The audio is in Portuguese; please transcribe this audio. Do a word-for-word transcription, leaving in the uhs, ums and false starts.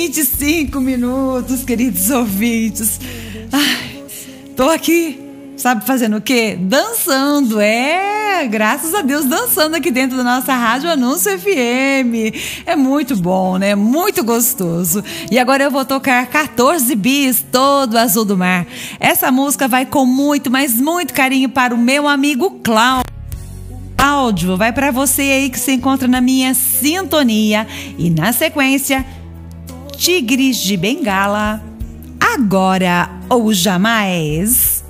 vinte e cinco minutos, queridos ouvintes. Ai, tô aqui, sabe fazendo o quê? Dançando, é, graças a Deus, dançando aqui dentro da nossa Rádio Anúncio F M. É muito bom, né? Muito gostoso. E agora eu vou tocar quatorze bis, Todo Azul do Mar. Essa música vai com muito, mas muito carinho para o meu amigo Cláudio. Cláudio, vai para você aí que se encontra na minha sintonia. E na sequência, Tigres de Bengala, Agora ou Jamais.